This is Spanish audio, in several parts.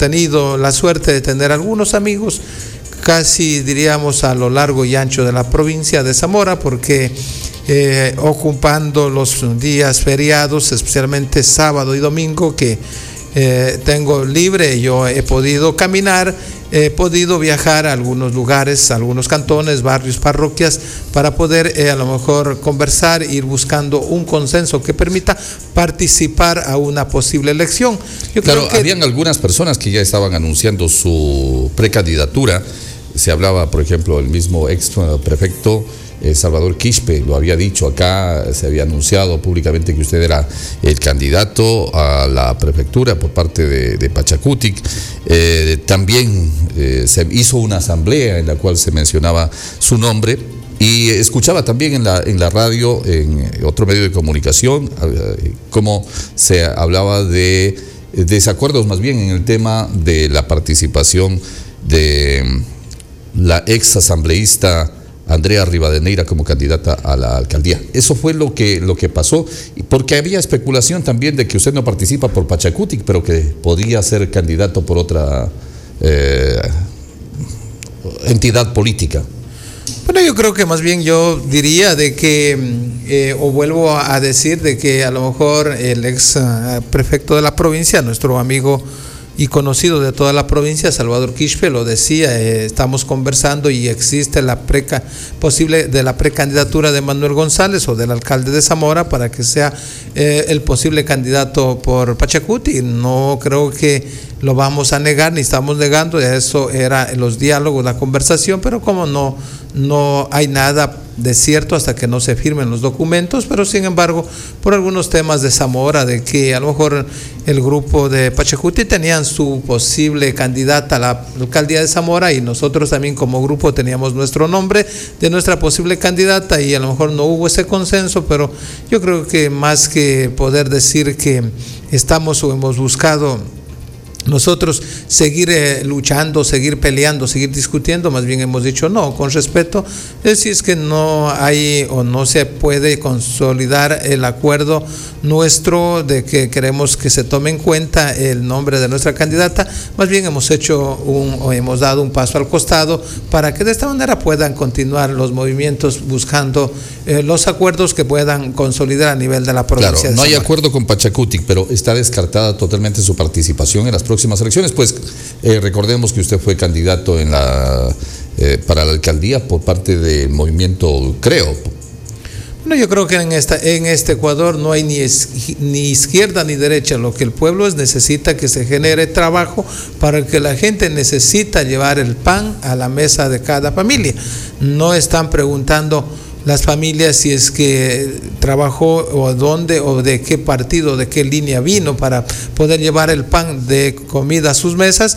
tenido la suerte de tener algunos amigos casi diríamos a lo largo y ancho de la provincia de Zamora, porque ocupando los días feriados, especialmente sábado y domingo, que tengo libre, yo he podido caminar, he podido viajar a algunos lugares, a algunos cantones, barrios, parroquias, para poder a lo mejor conversar, ir buscando un consenso que permita participar a una posible elección. Yo claro, creo que habían algunas personas que ya estaban anunciando su precandidatura. Se hablaba, por ejemplo, el mismo ex prefecto Salvador Quispe lo había dicho acá, se había anunciado públicamente que usted era el candidato a la prefectura por parte de Pachacutic. También se hizo una asamblea en la cual se mencionaba su nombre, y escuchaba también en la radio, en otro medio de comunicación, cómo se hablaba de desacuerdos más bien en el tema de la participación de la ex asambleísta Andrea Rivadeneira como candidata a la alcaldía. Eso fue lo que pasó, porque había especulación también de que usted no participa por Pachacutic, pero que podría ser candidato por otra entidad política. Bueno, yo creo que más bien yo diría de que, o vuelvo a decir, de que a lo mejor el ex prefecto de la provincia, nuestro amigo y conocido de toda la provincia, Salvador Quispe, lo decía, estamos conversando y existe la posible de la precandidatura de Manuel González o del alcalde de Zamora para que sea el posible candidato por Pachacuti. No creo que lo vamos a negar, ni estamos negando, eso era los diálogos, la conversación, pero como no hay nada de cierto hasta que no se firmen los documentos, pero sin embargo, por algunos temas de Zamora, de que a lo mejor el grupo de Pachacuti tenían su posible candidata a la alcaldía de Zamora y nosotros también como grupo teníamos nuestro nombre de nuestra posible candidata y a lo mejor no hubo ese consenso, pero yo creo que más que poder decir que estamos o hemos buscado nosotros seguir luchando, seguir peleando, seguir discutiendo, más bien hemos dicho no, con respeto, si es que no hay o no se puede consolidar el acuerdo nuestro de que queremos que se tome en cuenta el nombre de nuestra candidata, más bien hemos hemos dado un paso al costado para que de esta manera puedan continuar los movimientos buscando los acuerdos que puedan consolidar a nivel de la provincia. Claro, no hay acuerdo con Pachacutic, pero está descartada totalmente su participación en las próximas elecciones. Pues recordemos que usted fue candidato para la alcaldía por parte del movimiento Creo. Bueno, yo creo que en este Ecuador no hay ni izquierda ni derecha. Lo que el pueblo necesita que se genere trabajo para que la gente necesita llevar el pan a la mesa de cada familia. No están preguntando las familias si es que trabajó o dónde o de qué partido, de qué línea vino para poder llevar el pan de comida a sus mesas.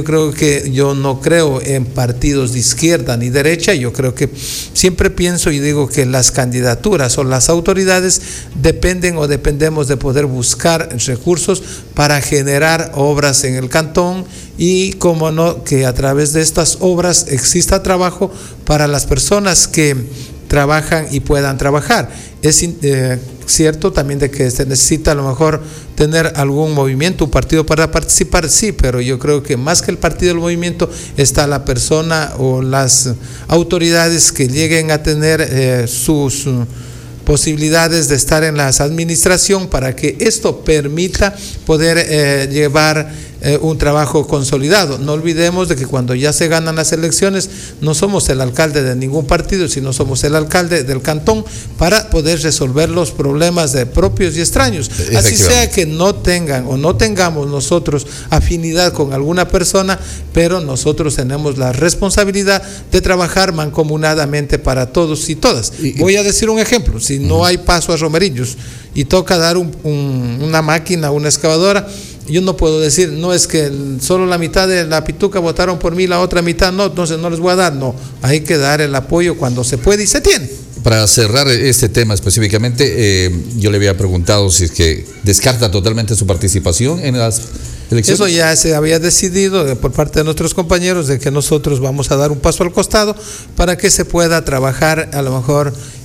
Yo no creo en partidos de izquierda ni derecha. Yo creo que siempre pienso y digo que las candidaturas o las autoridades dependemos de poder buscar recursos para generar obras en el cantón y como no, que a través de estas obras exista trabajo para las personas que trabajan y puedan trabajar. Es cierto también de que se necesita a lo mejor tener algún movimiento, un partido para participar, sí, pero yo creo que más que el partido, el movimiento, está la persona o las autoridades que lleguen a tener sus posibilidades de estar en la administración para que esto permita poder llevar un trabajo consolidado. No olvidemos de que cuando ya se ganan las elecciones no somos el alcalde de ningún partido, sino somos el alcalde del cantón para poder resolver los problemas de propios y extraños. Así sea que no tengan o no tengamos nosotros afinidad con alguna persona, pero nosotros tenemos la responsabilidad de trabajar mancomunadamente para todos y todas. Voy a decir un ejemplo: si no hay paso a Romerillos y toca dar una máquina, una excavadora, yo no puedo decir, no es que solo la mitad de la Pituca votaron por mí, la otra mitad no, entonces no les voy a dar. No, hay que dar el apoyo cuando se puede y se tiene. Para cerrar este tema específicamente, yo le había preguntado si es que descarta totalmente su participación en las elecciones. Eso ya se había decidido por parte de nuestros compañeros de que nosotros vamos a dar un paso al costado para que se pueda trabajar a lo mejor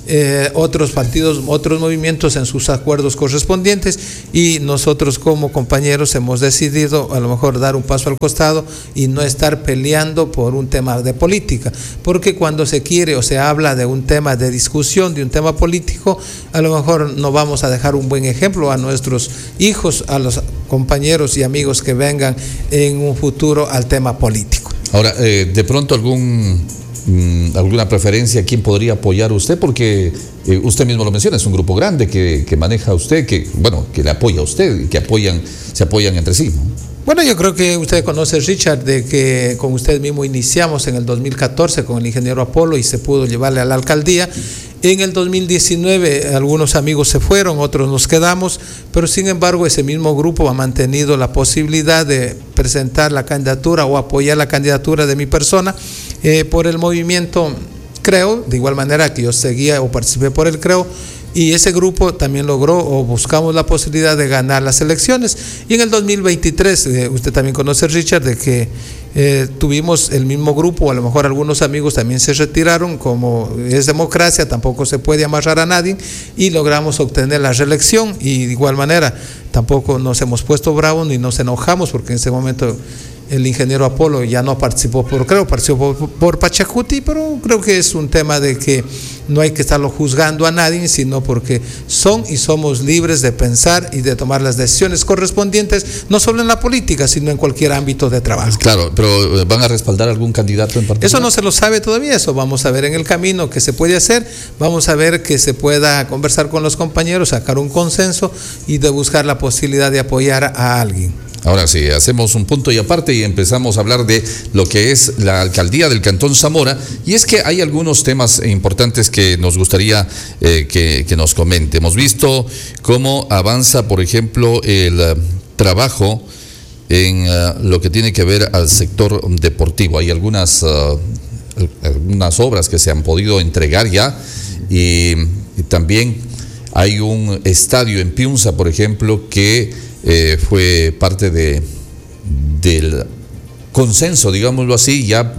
otros partidos, otros movimientos en sus acuerdos correspondientes, y nosotros como compañeros hemos decidido a lo mejor dar un paso al costado y no estar peleando por un tema de política, porque cuando se quiere o se habla de un tema de discusión, de un tema político, a lo mejor no vamos a dejar un buen ejemplo a nuestros hijos, a los compañeros y amigos que vengan en un futuro al tema político. Ahora, de pronto alguna preferencia, ¿quién podría apoyar a usted? Porque usted mismo lo menciona, es un grupo grande que maneja a usted, que le apoya a usted y que se apoyan entre sí, ¿no? Bueno, yo creo que usted conoce, Richard, de que con usted mismo iniciamos en el 2014 con el ingeniero Apolo y se pudo llevarle a la alcaldía. En el 2019 algunos amigos se fueron, otros nos quedamos, pero sin embargo ese mismo grupo ha mantenido la posibilidad de presentar la candidatura o apoyar la candidatura de mi persona por el movimiento CREO, de igual manera que yo seguía o participé por el CREO, y ese grupo también logró o buscamos la posibilidad de ganar las elecciones. Y en el 2023, usted también conoce, Richard, de que tuvimos el mismo grupo, a lo mejor algunos amigos también se retiraron, como es democracia, tampoco se puede amarrar a nadie, y logramos obtener la reelección, y de igual manera tampoco nos hemos puesto bravos ni nos enojamos, porque en ese momento el ingeniero Apolo ya no participó participó por Pachacuti, pero creo que es un tema de que no hay que estarlo juzgando a nadie, sino porque son y somos libres de pensar y de tomar las decisiones correspondientes, no solo en la política, sino en cualquier ámbito de trabajo. Claro, pero ¿van a respaldar algún candidato en particular? Eso no se lo sabe todavía, eso vamos a ver en el camino que se puede hacer, vamos a ver que se pueda conversar con los compañeros, sacar un consenso y de buscar la posibilidad de apoyar a alguien. Ahora sí, hacemos un punto y aparte y empezamos a hablar de lo que es la alcaldía del Cantón Zamora, y es que hay algunos temas importantes que nos gustaría que nos comente. Hemos visto cómo avanza, por ejemplo, el trabajo en lo que tiene que ver al sector deportivo. Hay algunas obras que se han podido entregar ya, y también hay un estadio en Piunza, por ejemplo, que fue parte del consenso, digámoslo así, ya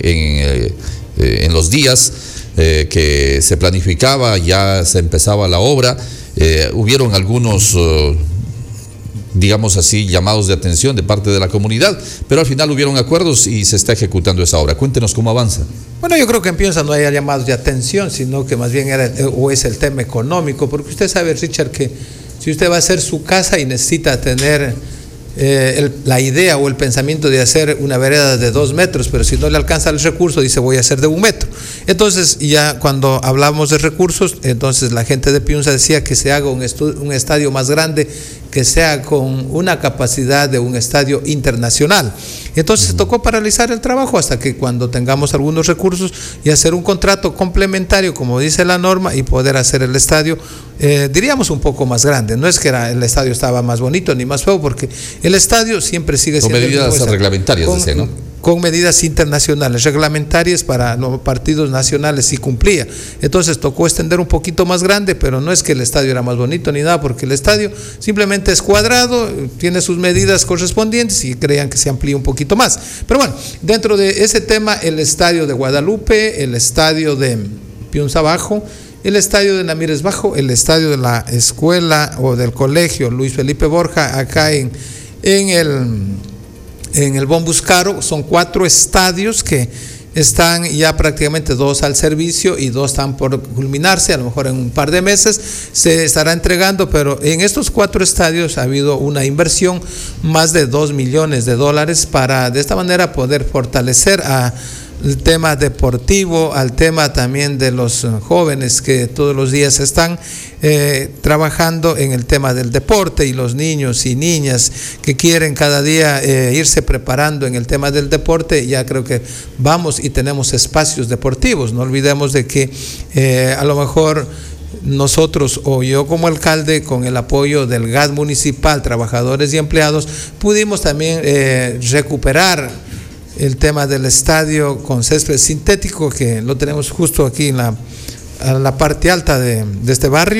en los días que se planificaba, ya se empezaba la obra. Hubieron algunos, digamos así, llamados de atención de parte de la comunidad, pero al final hubieron acuerdos y se está ejecutando esa obra. Cuéntenos cómo avanza. Bueno, yo creo que en Piunza no haya llamados de atención, sino que más bien es el tema económico, porque usted sabe, Richard, que si usted va a hacer su casa y necesita tener la idea o el pensamiento de hacer una vereda de 2 metros, pero si no le alcanza el recurso, dice voy a hacer de 1 metro. Entonces, ya cuando hablamos de recursos, entonces la gente de Piunza decía que se haga un estadio más grande, que sea con una capacidad de un estadio internacional. Entonces tocó paralizar el trabajo hasta que cuando tengamos algunos recursos y hacer un contrato complementario, como dice la norma, y poder hacer el estadio, diríamos un poco más grande. No es que el estadio estaba más bonito ni más feo, porque el estadio siempre sigue siendo... Con medidas reglamentarias, ¿no? Con medidas internacionales, reglamentarias para los partidos nacionales, sí cumplía. Entonces tocó extender un poquito más grande, pero no es que el estadio era más bonito ni nada, porque el estadio simplemente es cuadrado, tiene sus medidas correspondientes y creían que se amplía un poquito más. Pero bueno, dentro de ese tema, el estadio de Guadalupe, el estadio de Piunza Bajo, el estadio de Namírez Bajo, el estadio de la escuela o del colegio Luis Felipe Borja, acá en el Bombuscaro, son 4 estadios que están ya prácticamente 2 al servicio y 2 están por culminarse. A lo mejor en un par de meses se estará entregando, pero en estos 4 estadios ha habido una inversión más de $2 millones para de esta manera poder fortalecer el tema deportivo, al tema también de los jóvenes que todos los días están trabajando en el tema del deporte, y los niños y niñas que quieren cada día irse preparando en el tema del deporte. Ya creo que vamos y tenemos espacios deportivos. No olvidemos de que a lo mejor nosotros o yo como alcalde, con el apoyo del GAD municipal, trabajadores y empleados, pudimos también recuperar el tema del estadio con césped sintético, que lo tenemos justo aquí en la parte alta de este barrio,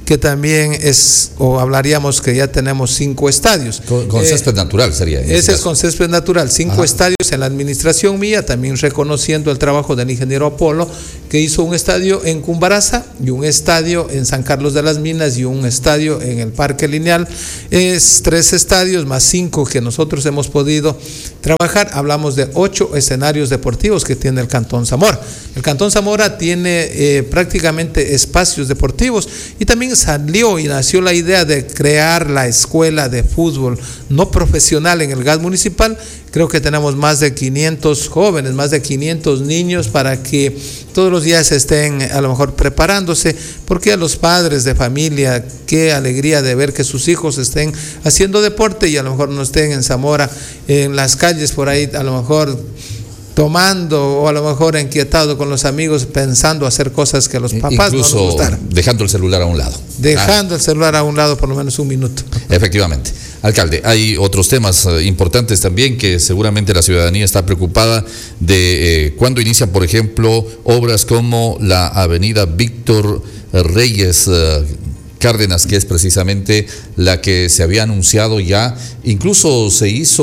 que también es, o hablaríamos que ya tenemos 5 estadios. Con césped natural sería. Ese es con césped natural, 5 estadios en la administración mía, también reconociendo el trabajo del ingeniero Apolo, que hizo un estadio en Cumbaraza y un estadio en San Carlos de las Minas y un estadio en el Parque Lineal. Es 3 estadios más 5 que nosotros hemos podido trabajar. Hablamos de 8 escenarios deportivos que tiene el Cantón Zamora. El Cantón Zamora tiene prácticamente espacios deportivos, y también salió y nació la idea de crear la escuela de fútbol no profesional en el GAD municipal. Creo que tenemos más de 500 jóvenes, más de 500 niños para que todos los días estén a lo mejor preparándose, porque a los padres de familia, qué alegría de ver que sus hijos estén haciendo deporte y a lo mejor no estén en Zamora, en las calles por ahí, a lo mejor tomando o a lo mejor inquietado con los amigos, pensando hacer cosas que a los papás incluso no nos gustaran. Dejando el celular a un lado. Dejando el celular a un lado por lo menos un minuto. Efectivamente. Alcalde, hay otros temas importantes también que seguramente la ciudadanía está preocupada de cuando inician, por ejemplo, obras como la avenida Víctor Reyes Cárdenas, que es precisamente la que se había anunciado ya. Incluso se hizo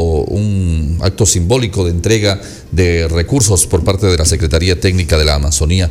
un acto simbólico de entrega de recursos por parte de la Secretaría Técnica de la Amazonía.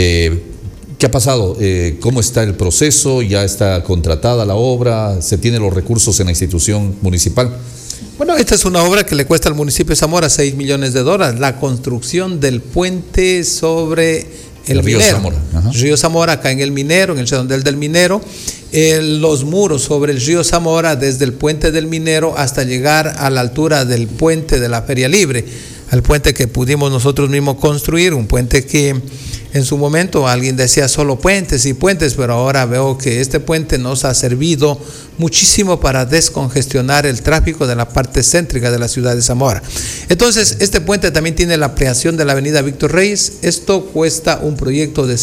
¿Qué ha pasado? ¿Cómo está el proceso? ¿Ya está contratada la obra? ¿Se tienen los recursos en la institución municipal? Bueno, esta es una obra que le cuesta al municipio de Zamora $6 millones, la construcción del puente sobre el río Minero. Zamora. Río Zamora, acá en el Minero, en el redondel del Minero. Los muros sobre el río Zamora, desde el puente del Minero hasta llegar a la altura del puente de la Feria Libre, al puente que pudimos nosotros mismos construir, un puente que en su momento alguien decía solo puentes y puentes, pero ahora veo que este puente nos ha servido muchísimo para descongestionar el tráfico de la parte céntrica de la ciudad de Zamora. Entonces, este puente también tiene la ampliación de la avenida Víctor Reyes. Esto cuesta un proyecto de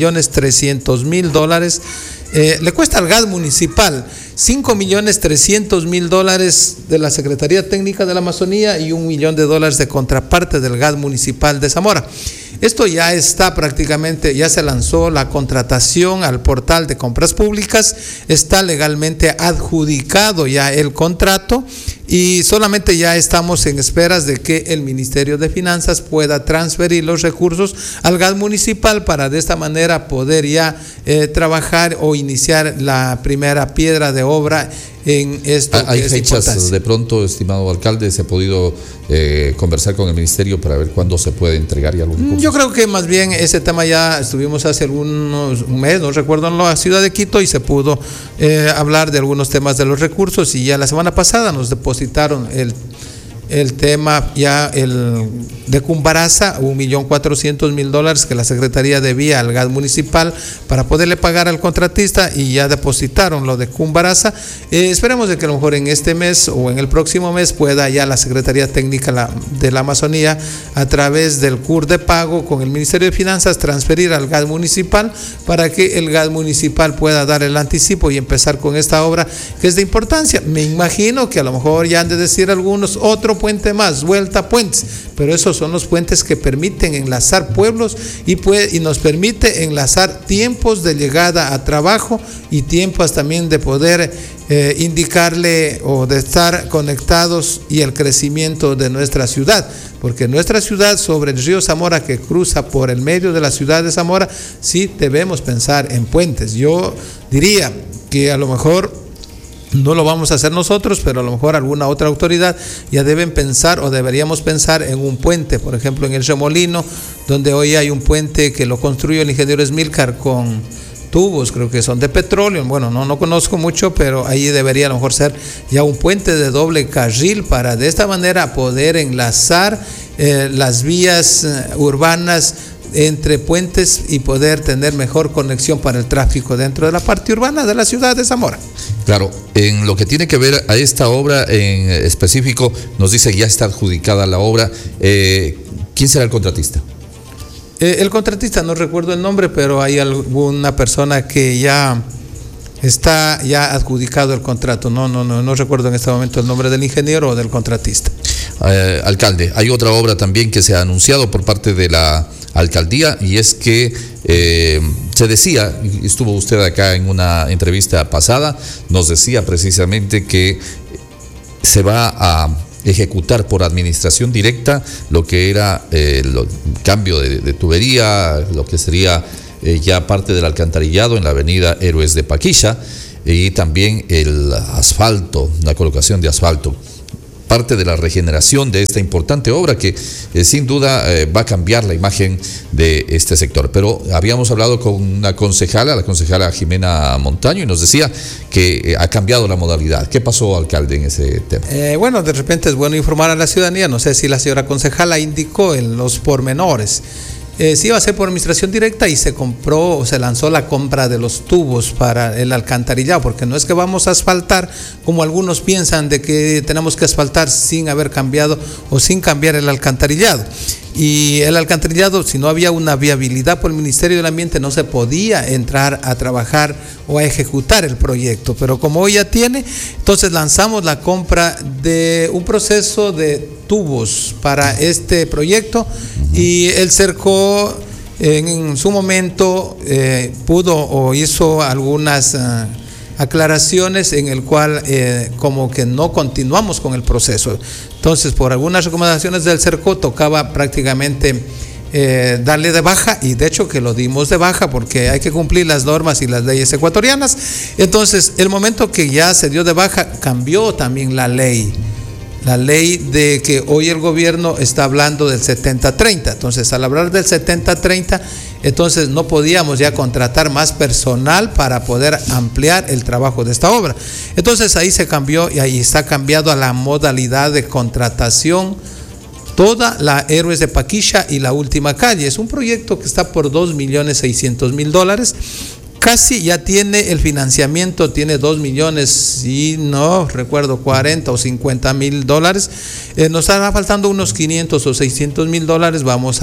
$6.300.000. Le cuesta al GAD municipal $5.300.000 de la Secretaría Técnica de la Amazonía y $1 millón de contraparte del GAD municipal de Zamora. Esto ya está prácticamente, ya se lanzó la contratación al portal de compras públicas, está legalmente adjudicado ya el contrato y solamente ya estamos en esperas de que el Ministerio de Finanzas pueda transferir los recursos al GAD municipal para de esta manera poder ya trabajar o iniciar la primera piedra de obra en esto. ¿Hay fechas de pronto, estimado alcalde? ¿Se ha podido conversar con el ministerio para ver cuándo se puede entregar ya los recursos? Yo creo que más bien ese tema ya estuvimos hace un mes, no recuerdo, en la ciudad de Quito, y se pudo hablar de algunos temas de los recursos, y ya la semana pasada nos depositaron el tema ya de Cumbaraza, $1.400.000 que la Secretaría debía al GAD municipal para poderle pagar al contratista, y ya depositaron lo de Cumbaraza. Esperemos de que a lo mejor en este mes o en el próximo mes pueda ya la Secretaría Técnica de la Amazonía, a través del CUR de pago con el Ministerio de Finanzas, transferir al GAD municipal para que el GAD municipal pueda dar el anticipo y empezar con esta obra que es de importancia. Me imagino que a lo mejor ya han de decir algunos, otro puente más, vuelta puentes, pero esos son los puentes que permiten enlazar pueblos y nos permite enlazar tiempos de llegada a trabajo y tiempos también de poder indicarle o de estar conectados, y el crecimiento de nuestra ciudad, porque nuestra ciudad sobre el río Zamora, que cruza por el medio de la ciudad de Zamora, sí debemos pensar en puentes. Yo diría que a lo mejor no lo vamos a hacer nosotros, pero a lo mejor alguna otra autoridad ya deben pensar o deberíamos pensar en un puente, por ejemplo en el Remolino, donde hoy hay un puente que lo construyó el ingeniero Esmilcar con tubos, creo que son de petróleo. Bueno, no conozco mucho, pero ahí debería a lo mejor ser ya un puente de doble carril para de esta manera poder enlazar las vías urbanas entre puentes y poder tener mejor conexión para el tráfico dentro de la parte urbana de la ciudad de Zamora. Claro, en lo que tiene que ver a esta obra en específico, nos dice que ya está adjudicada la obra. ¿Quién será el contratista? El contratista, no recuerdo el nombre, pero hay alguna persona que ya está adjudicado el contrato. No recuerdo en este momento el nombre del ingeniero o del contratista. Alcalde, hay otra obra también que se ha anunciado por parte de la alcaldía, y es que se decía, y estuvo usted acá en una entrevista pasada, nos decía precisamente que se va a ejecutar por administración directa lo que era el cambio de tubería, lo que sería ya parte del alcantarillado en la avenida Héroes de Paquilla, y también el asfalto, la colocación de asfalto. Parte de la regeneración de esta importante obra que sin duda va a cambiar la imagen de este sector. Pero habíamos hablado con una concejala, la concejala Jimena Montaño, y nos decía que ha cambiado la modalidad. ¿Qué pasó, alcalde, en ese tema? Bueno, de repente es bueno informar a la ciudadanía. No sé si la señora concejala indicó en los pormenores. Sí iba a ser por administración directa y se compró o se lanzó la compra de los tubos para el alcantarillado, porque no es que vamos a asfaltar como algunos piensan de que tenemos que asfaltar sin haber cambiado o sin cambiar el alcantarillado. Y el alcantarillado, si no había una viabilidad por el Ministerio del Ambiente, no se podía entrar a trabajar o a ejecutar el proyecto. Pero como hoy ya tiene, entonces lanzamos la compra de un proceso de tubos para este proyecto, y el Cerco en su momento pudo o hizo algunas aclaraciones en el cual como que no continuamos con el proceso. Entonces, por algunas recomendaciones del Cerco tocaba prácticamente darle de baja, y de hecho que lo dimos de baja porque hay que cumplir las normas y las leyes ecuatorianas. Entonces, el momento que ya se dio de baja, cambió también la ley de que hoy el gobierno está hablando del 70-30. Entonces, al hablar del 70-30, entonces no podíamos ya contratar más personal para poder ampliar el trabajo de esta obra. Entonces ahí se cambió, y ahí está cambiado a la modalidad de contratación toda la Héroes de Paquilla y la última calle. Es un proyecto que está por $2.600.000. Casi ya tiene el financiamiento, tiene 2 millones y no recuerdo 40 o 50 mil dólares. Nos estará faltando unos 500 o 600 mil dólares. Vamos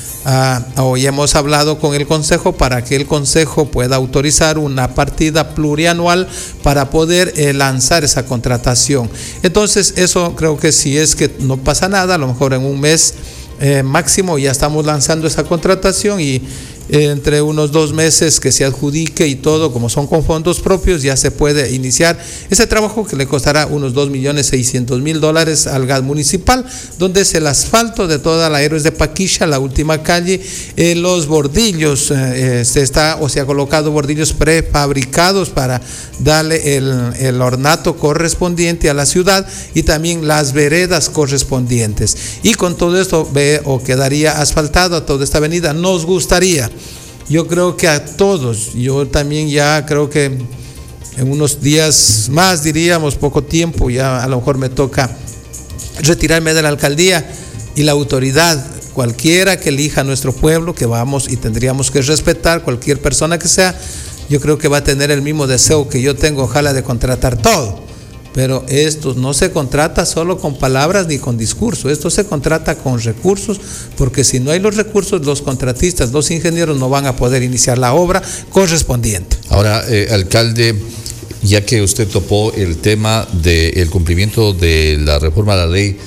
hoy hemos hablado con el Consejo para que el Consejo pueda autorizar una partida plurianual para poder lanzar esa contratación. Entonces, eso creo que si es que no pasa nada, a lo mejor en un mes máximo ya estamos lanzando esa contratación, y entre unos 2 meses que se adjudique y todo, como son con fondos propios, ya se puede iniciar ese trabajo que le costará unos $2.600.000 al gas municipal, donde es el asfalto de toda la Héroes de Paquilla, la última calle, los bordillos, se ha colocado bordillos prefabricados para darle el ornato correspondiente a la ciudad, y también las veredas correspondientes, y con todo esto quedaría asfaltado a toda esta avenida. Nos gustaría, yo creo que a todos, yo también ya creo que en unos días más, diríamos poco tiempo, ya a lo mejor me toca retirarme de la alcaldía, y la autoridad, cualquiera que elija nuestro pueblo, que vamos y tendríamos que respetar, cualquier persona que sea, yo creo que va a tener el mismo deseo que yo tengo, ojalá, de contratar todo. Pero esto no se contrata solo con palabras ni con discurso, esto se contrata con recursos, porque si no hay los recursos, los contratistas, los ingenieros no van a poder iniciar la obra correspondiente. Ahora, alcalde, ya que usted topó el tema del cumplimiento de la reforma a la ley,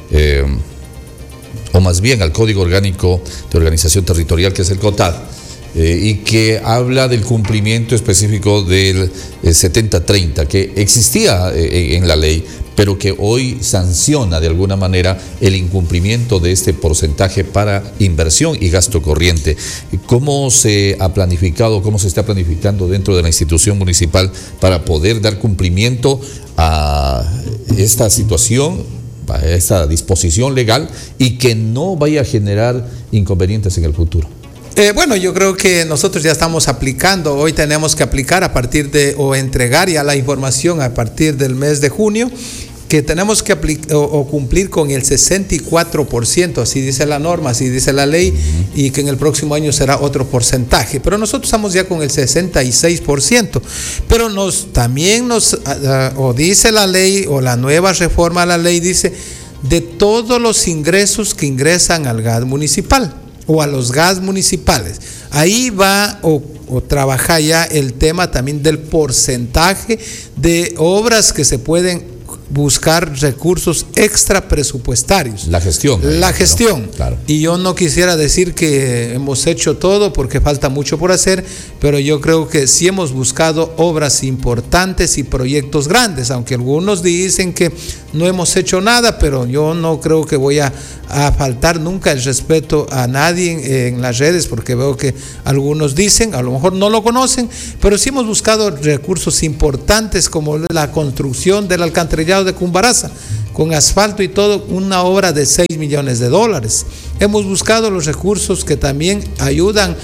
o más bien al Código Orgánico de Organización Territorial, que es el COTAD, y que habla del cumplimiento específico del 70-30, que existía en la ley, pero que hoy sanciona de alguna manera el incumplimiento de este porcentaje para inversión y gasto corriente. ¿Cómo se ha planificado, cómo se está planificando dentro de la institución municipal para poder dar cumplimiento a esta situación, a esta disposición legal, y que no vaya a generar inconvenientes en el futuro? Bueno, yo creo que nosotros ya estamos aplicando, hoy tenemos que aplicar a partir de, o entregar ya la información a partir del mes de junio, que tenemos que cumplir con el 64%, así dice la norma, así dice la ley, y que en el próximo año será otro porcentaje, pero nosotros estamos ya con el 66%, pero también o dice la ley, o la nueva reforma a la ley dice, de todos los ingresos que ingresan al gas municipal, o a los gas municipales. Ahí va o trabaja ya el tema también del porcentaje de obras que se pueden buscar recursos extra presupuestarios. La gestión. La gestión. ¿No? Claro. Y yo no quisiera decir que hemos hecho todo porque falta mucho por hacer, pero yo creo que sí hemos buscado obras importantes y proyectos grandes, aunque algunos dicen que no hemos hecho nada, pero yo no creo que voy a faltar nunca el respeto a nadie en las redes, porque veo que algunos dicen, a lo mejor no lo conocen, pero sí hemos buscado recursos importantes como la construcción del alcantarillado de Cumbaraza, con asfalto y todo, una obra de $6 millones. Hemos buscado los recursos que también ayudan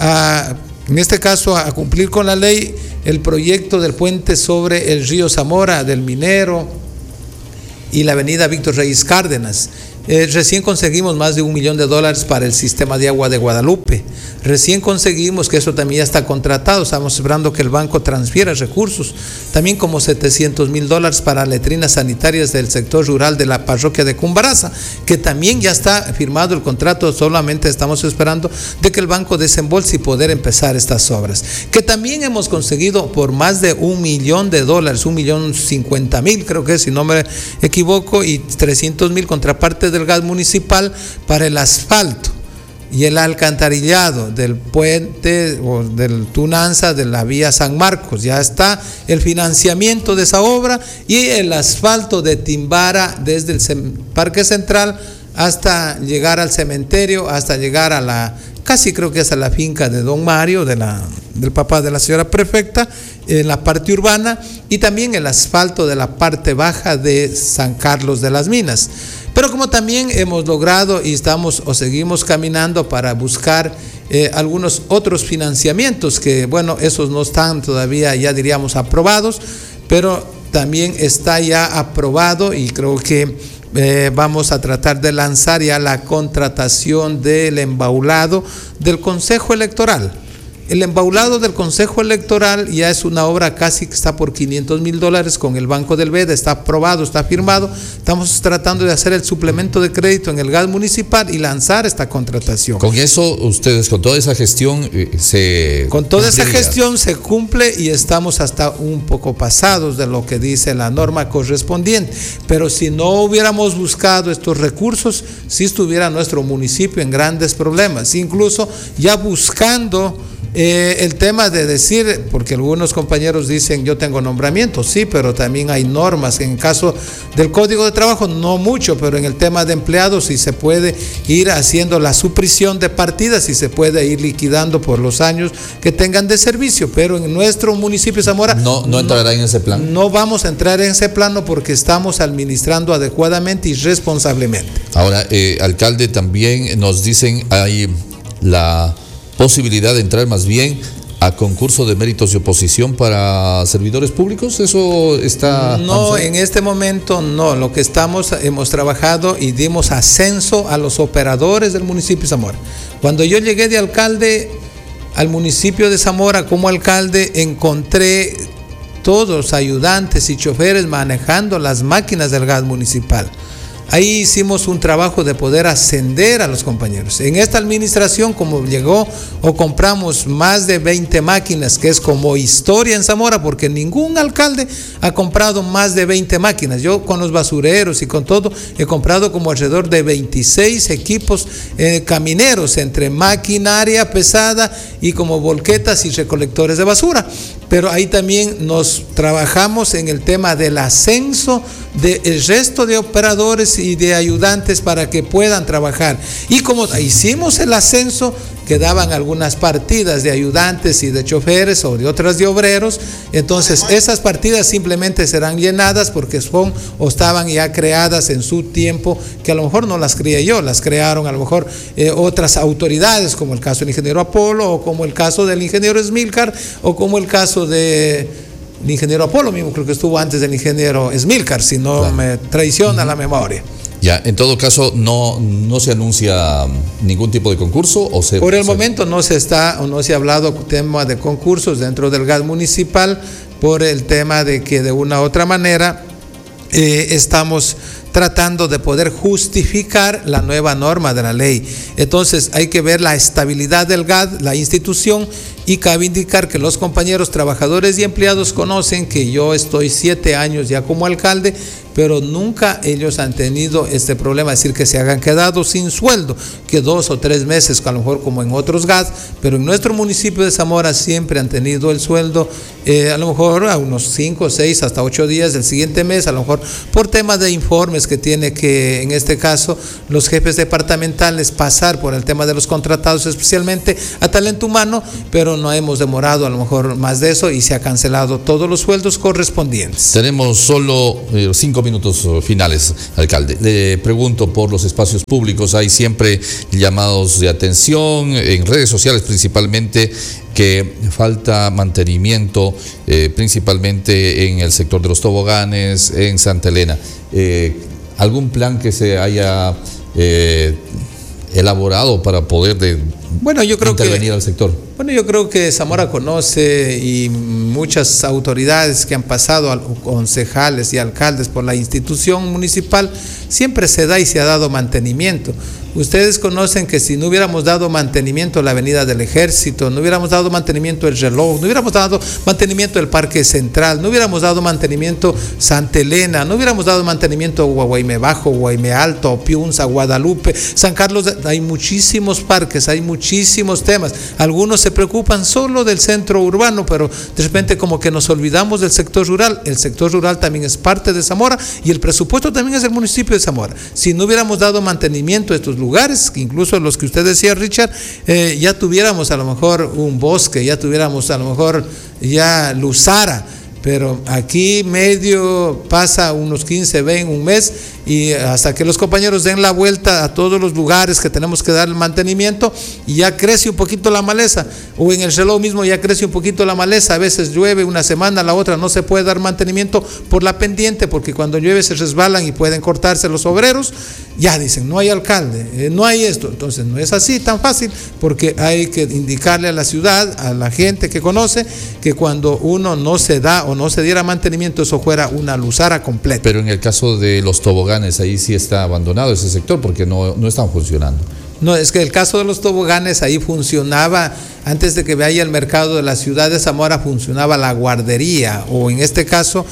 en este caso, a cumplir con la ley, el proyecto del puente sobre el río Zamora, del Minero y la avenida Víctor Reyes Cárdenas. Recién conseguimos más de $1 millón para el sistema de agua de Guadalupe. Recién conseguimos, que eso también ya está contratado, estamos esperando que el banco transfiera recursos. También como $700,000 para letrinas sanitarias del sector rural de la parroquia de Cumbaraza, que también ya está firmado el contrato, solamente estamos esperando de que el banco desembolse y poder empezar estas obras. Que también hemos conseguido por más de $1 millón, $1,050,000 creo que es, si no me equivoco, y $300,000 contraparte del gas municipal para el asfalto y el alcantarillado del puente o del Tunanza de la vía San Marcos. Ya está el financiamiento de esa obra y el asfalto de Timbara desde el Parque Central hasta llegar al cementerio, hasta llegar a la, casi creo que es a la finca de don Mario, del papá de la señora prefecta, en la parte urbana, y también el asfalto de la parte baja de San Carlos de las Minas. Pero como también hemos logrado y estamos o seguimos caminando para buscar algunos otros financiamientos que, bueno, esos no están todavía, ya diríamos, aprobados, pero también está ya aprobado y creo que vamos a tratar de lanzar ya la contratación del embaulado del Consejo Electoral. El embaulado del Consejo Electoral ya es una obra casi que está por $500,000 con el Banco del Veda, está aprobado, está firmado. Estamos tratando de hacer el suplemento de crédito en el gas municipal y lanzar esta contratación. Con eso, ustedes, con toda esa gestión, se cumple y estamos hasta un poco pasados de lo que dice la norma correspondiente. Pero si no hubiéramos buscado estos recursos, sí estuviera nuestro municipio en grandes problemas. Incluso ya buscando el tema de decir, porque algunos compañeros dicen yo tengo nombramiento, sí, pero también hay normas. En caso del Código de Trabajo no mucho, pero en el tema de empleados sí se puede ir haciendo la supresión de partidas y se puede ir liquidando por los años que tengan de servicio, pero en nuestro municipio de Zamora no entrará en ese plan. No vamos a entrar en ese plano porque estamos administrando adecuadamente y responsablemente. Ahora, alcalde, también nos dicen hay la posibilidad de entrar más bien a concurso de méritos y oposición para servidores públicos. ¿Eso está? No, en este momento no. Lo que hemos trabajado y dimos ascenso a los operadores del municipio de Zamora. Cuando yo llegué de alcalde al municipio de Zamora como alcalde, encontré todos los ayudantes y choferes manejando las máquinas del gas municipal. Ahí hicimos un trabajo de poder ascender a los compañeros. En esta administración, como llegó o compramos más de 20 máquinas, que es como historia en Zamora, porque ningún alcalde ha comprado más de 20 máquinas. Yo con los basureros y con todo he comprado como alrededor de 26 equipos camineros, entre maquinaria pesada y como volquetas y recolectores de basura. Pero ahí también nos trabajamos en el tema del ascenso del resto de operadores y de ayudantes para que puedan trabajar. Y como hicimos el ascenso, quedaban algunas partidas de ayudantes y de choferes o de otras de obreros. Entonces esas partidas simplemente serán llenadas porque son o estaban ya creadas en su tiempo, que a lo mejor no las creé yo, las crearon a lo mejor otras autoridades, como el caso del ingeniero Apolo, o como el caso del ingeniero Esmilcar, o como el caso del ingeniero Apolo mismo, creo que estuvo antes del ingeniero Esmilcar, si no me traiciona la memoria. Ya, en todo caso, no se anuncia ningún tipo de concurso. Por el momento no se ha hablado tema de concursos dentro del gas municipal, por el tema de que de una u otra manera estamos tratando de poder justificar la nueva norma de la ley. Entonces hay que ver la estabilidad del GAD, la institución, y cabe indicar que los compañeros trabajadores y empleados conocen que yo estoy 7 años ya como alcalde, pero nunca ellos han tenido este problema, es decir, que se hayan quedado sin sueldo, que 2 o 3 meses, a lo mejor como en otros gas, pero en nuestro municipio de Zamora siempre han tenido el sueldo, a lo mejor a unos 5, 6, hasta 8 días del siguiente mes, a lo mejor por temas de informes que tiene que, en este caso, los jefes departamentales pasar por el tema de los contratados, especialmente a talento humano, pero no hemos demorado a lo mejor más de eso y se ha cancelado todos los sueldos correspondientes. Tenemos solo 5 minutos finales, alcalde. Le pregunto por los espacios públicos, hay siempre llamados de atención, en redes sociales principalmente, que falta mantenimiento, principalmente en el sector de los toboganes, en Santa Elena. ¿Algún plan que se haya elaborado para poder intervenir al sector? Bueno, yo creo que Zamora conoce, y muchas autoridades que han pasado, concejales y alcaldes por la institución municipal, siempre se da y se ha dado mantenimiento. Ustedes conocen que si no hubiéramos dado mantenimiento a la Avenida del Ejército, no hubiéramos dado mantenimiento al reloj, no hubiéramos dado mantenimiento al Parque Central, no hubiéramos dado mantenimiento Santa Elena, no hubiéramos dado mantenimiento a Guaguaymé Bajo, Guaymé Alto, Piunza, Guadalupe, San Carlos, hay muchísimos parques, hay muchísimos temas. Algunos se preocupan solo del centro urbano, pero de repente como que nos olvidamos del sector rural. El sector rural también es parte de Zamora y el presupuesto también es del municipio de Zamora. Si no hubiéramos dado mantenimiento a estos lugares, incluso los que usted decía, Richard, ya tuviéramos a lo mejor un bosque, ya tuviéramos a lo mejor ya Luzara, pero aquí medio pasa unos 15, 20, un mes, y hasta que los compañeros den la vuelta a todos los lugares que tenemos que dar el mantenimiento, y ya crece un poquito la maleza, o en el reloj mismo ya crece un poquito la maleza, a veces llueve una semana, la otra no se puede dar mantenimiento por la pendiente, porque cuando llueve se resbalan y pueden cortarse los obreros, ya dicen, no hay alcalde, no hay esto. Entonces no es así tan fácil, porque hay que indicarle a la ciudad, a la gente que conoce, que cuando uno no se da o no se diera mantenimiento, eso fuera una luzara completa. Pero en el caso de los toboganes, ahí sí está abandonado ese sector porque no están funcionando. No, es que el caso de los toboganes, ahí funcionaba, antes de que vaya el mercado de la ciudad de Zamora, funcionaba la guardería, o en este caso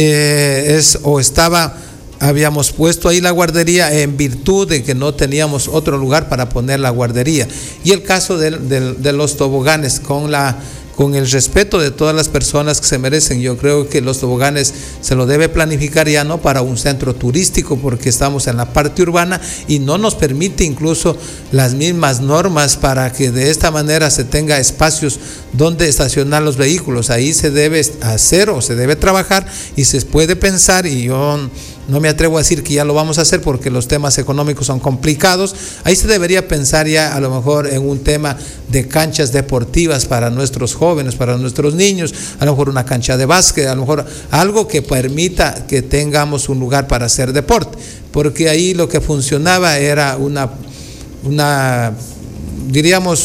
habíamos puesto ahí la guardería en virtud de que no teníamos otro lugar para poner la guardería. Y el caso de los toboganes, con el respeto de todas las personas que se merecen, yo creo que los toboganes se lo debe planificar ya no para un centro turístico, porque estamos en la parte urbana y no nos permite incluso las mismas normas para que de esta manera se tenga espacios donde estacionar los vehículos. Ahí se debe hacer o se debe trabajar y se puede pensar, y yo no me atrevo a decir que ya lo vamos a hacer porque los temas económicos son complicados. Ahí se debería pensar ya a lo mejor en un tema de canchas deportivas para nuestros jóvenes, para nuestros niños, a lo mejor una cancha de básquet, a lo mejor algo que permita que tengamos un lugar para hacer deporte, porque ahí lo que funcionaba era diríamos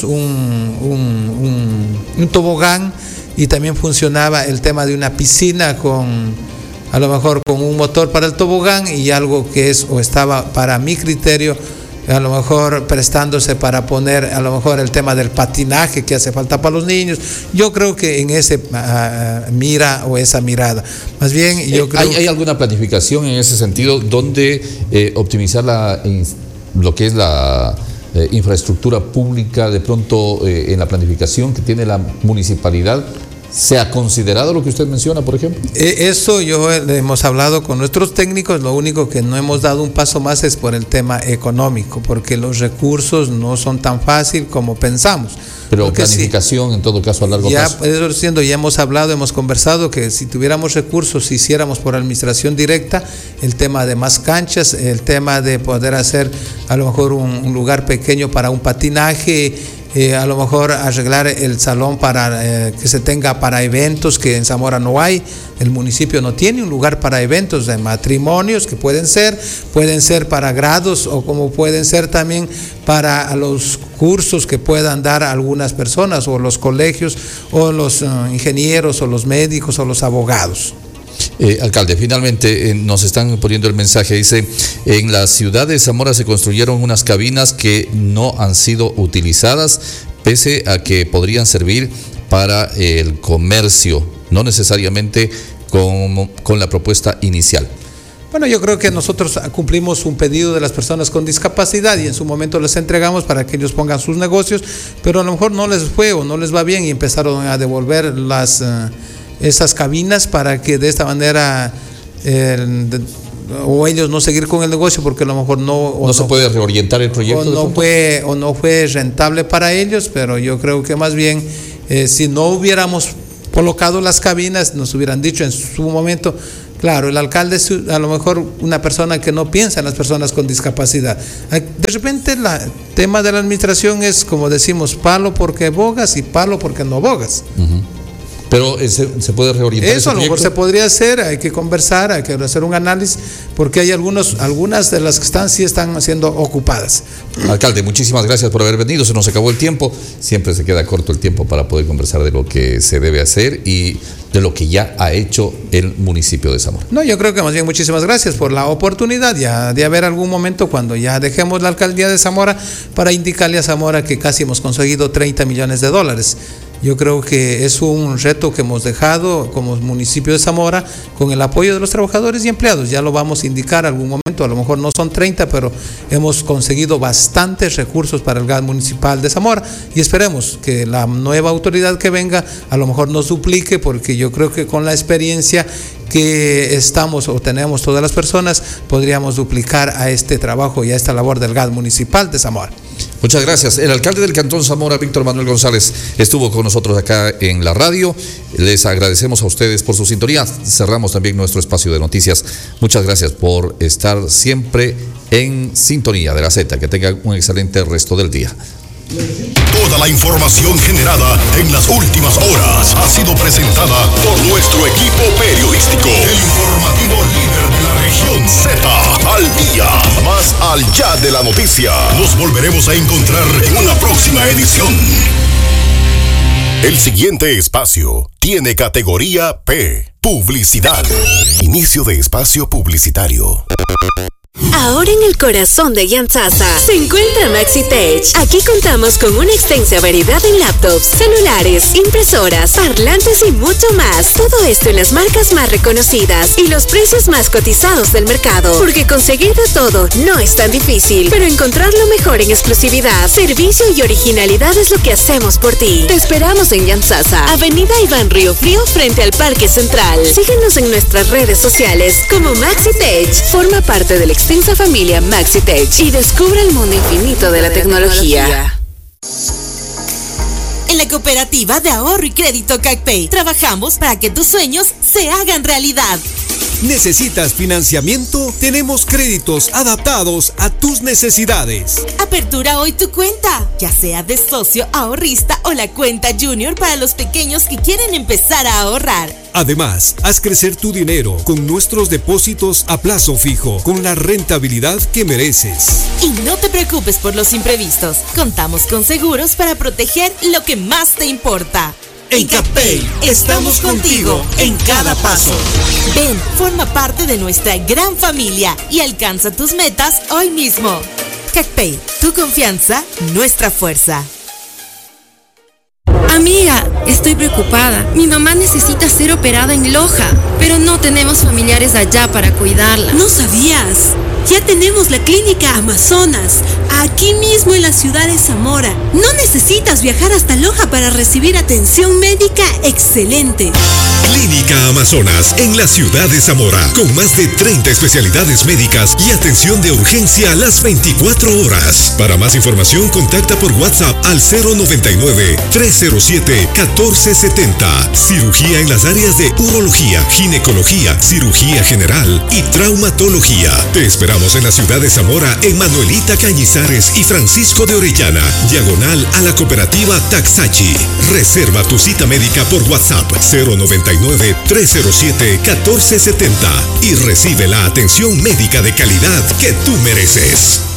un tobogán, y también funcionaba el tema de una piscina a lo mejor con un motor para el tobogán, y algo que estaba para mi criterio a lo mejor prestándose para poner a lo mejor el tema del patinaje que hace falta para los niños. Yo creo que en esa mirada, más bien yo creo... ¿Hay alguna planificación en ese sentido donde optimizar lo que es la infraestructura pública de pronto en la planificación que tiene la municipalidad? ¿Se ha considerado lo que usted menciona, por ejemplo? Eso hemos hablado con nuestros técnicos, lo único que no hemos dado un paso más es por el tema económico, porque los recursos no son tan fácil como pensamos. Pero porque planificación, en todo caso, a largo plazo. Ya hemos hablado, hemos conversado que si tuviéramos recursos, si hiciéramos por administración directa, el tema de más canchas, el tema de poder hacer a lo mejor un lugar pequeño para un patinaje, a lo mejor arreglar el salón para que se tenga para eventos, que en Zamora no hay. El municipio no tiene un lugar para eventos de matrimonios, que pueden ser para grados, o como pueden ser también para los cursos que puedan dar algunas personas, o los colegios, o los ingenieros, o los médicos, o los abogados. Alcalde, finalmente nos están poniendo el mensaje, dice: en la ciudad de Zamora se construyeron unas cabinas que no han sido utilizadas, pese a que podrían servir para el comercio, no necesariamente con la propuesta inicial. Bueno, yo creo que nosotros cumplimos un pedido de las personas con discapacidad y en su momento les entregamos para que ellos pongan sus negocios, pero a lo mejor no les fue o no les va bien y empezaron a devolver esas cabinas para que de esta manera o ellos no seguir con el negocio porque a lo mejor no se puede reorientar el proyecto o no fue rentable para ellos, pero yo creo que más bien si no hubiéramos colocado las cabinas nos hubieran dicho en su momento. Claro, el alcalde es a lo mejor una persona que no piensa en las personas con discapacidad. De repente el tema de la administración es, como decimos, palo porque bogas y palo porque no bogas. Uh-huh. Pero se puede reorientar. Eso a lo mejor se podría hacer, hay que conversar, hay que hacer un análisis, porque hay algunas de las que sí están siendo ocupadas. Alcalde, muchísimas gracias por haber venido, se nos acabó el tiempo, siempre se queda corto el tiempo para poder conversar de lo que se debe hacer y de lo que ya ha hecho el municipio de Zamora. No, yo creo que más bien muchísimas gracias por la oportunidad ya de haber algún momento cuando ya dejemos la alcaldía de Zamora para indicarle a Zamora que casi hemos conseguido $30 millones. Yo creo que es un reto que hemos dejado como municipio de Zamora con el apoyo de los trabajadores y empleados. Ya lo vamos a indicar algún momento, a lo mejor no son 30, pero hemos conseguido bastantes recursos para el gas municipal de Zamora y esperemos que la nueva autoridad que venga a lo mejor nos duplique, porque yo creo que con la experiencia que estamos o tenemos todas las personas podríamos duplicar a este trabajo y a esta labor del gas municipal de Zamora. Muchas gracias. El alcalde del Cantón Zamora, Víctor Manuel González, estuvo con nosotros acá en la radio. Les agradecemos a ustedes por su sintonía. Cerramos también nuestro espacio de noticias. Muchas gracias por estar siempre en sintonía de la Z. Que tengan un excelente resto del día. Toda la información generada en las últimas horas ha sido presentada por nuestro equipo periodístico. El informativo líder de la región Z. Al día. Más allá de la noticia. Nos volveremos a encontrar en una próxima edición. El siguiente espacio tiene categoría P. Publicidad. Inicio de espacio publicitario. Ahora en el corazón de Yantzaza se encuentra MaxiTech. Aquí contamos con una extensa variedad en laptops, celulares, impresoras, parlantes y mucho más. Todo esto en las marcas más reconocidas y los precios más cotizados del mercado. Porque conseguir de todo no es tan difícil, pero encontrar lo mejor en exclusividad, servicio y originalidad es lo que hacemos por ti. Te esperamos en Yantzaza, Avenida Iván Río Frío frente al Parque Central. Síguenos en nuestras redes sociales como MaxiTech. Forma parte del extensa familia MaxiTech y descubre el mundo infinito de la tecnología. En la Cooperativa de Ahorro y Crédito CACPEI trabajamos para que tus sueños se hagan realidad. ¿Necesitas financiamiento? Tenemos créditos adaptados a tus necesidades. Apertura hoy tu cuenta, ya sea de socio, ahorrista o la cuenta junior para los pequeños que quieren empezar a ahorrar. Además, haz crecer tu dinero con nuestros depósitos a plazo fijo, con la rentabilidad que mereces. Y no te preocupes por los imprevistos, contamos con seguros para proteger lo que más te importa. En CACPEI estamos contigo en cada paso. Ven, forma parte de nuestra gran familia y alcanza tus metas hoy mismo. CACPEI, tu confianza, nuestra fuerza. Amiga, estoy preocupada. Mi mamá necesita ser operada en Loja, pero no tenemos familiares allá para cuidarla. ¿No sabías? Ya tenemos la Clínica Amazonas, aquí mismo en la ciudad de Zamora. No necesitas viajar hasta Loja para recibir atención médica excelente. Clínica Amazonas en la ciudad de Zamora, con más de 30 especialidades médicas y atención de urgencia a las 24 horas. Para más información, contacta por WhatsApp al 099-307-1470. Cirugía en las áreas de urología, ginecología, cirugía general y traumatología. Te esperamos en la ciudad de Zamora, en Manuelita Cañizares y Francisco de Orellana, diagonal a la cooperativa Taxachi. Reserva tu cita médica por WhatsApp 099-307-1470 y recibe la atención médica de calidad que tú mereces.